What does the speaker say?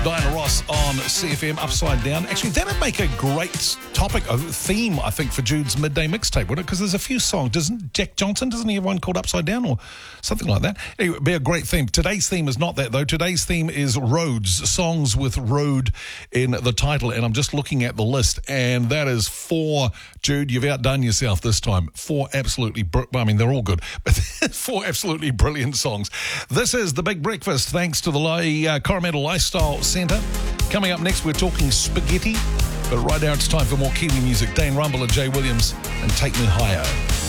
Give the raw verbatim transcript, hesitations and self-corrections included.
Diana Ross on C F M, Upside Down. Actually, that'd make a great topic, a theme, I think, for Jude's midday mixtape, wouldn't it? Because there's a few songs. Doesn't Jack Johnson, doesn't he have one called Upside Down or something like that? Anyway, it'd be a great theme. Today's theme is not that, though. Today's theme is roads, songs with road in the title. And I'm just looking at the list, and that is four. Jude, you've outdone yourself this time. Four absolutely, br- I mean, they're all good, but four absolutely brilliant songs. This is The Big Breakfast, thanks to the uh, Coromandel Lifestyle Centre. Coming up next, we're talking spaghetti. But right now, it's time for more Kiwi music. Dane Rumble and Jay Williams and Take Me Higher.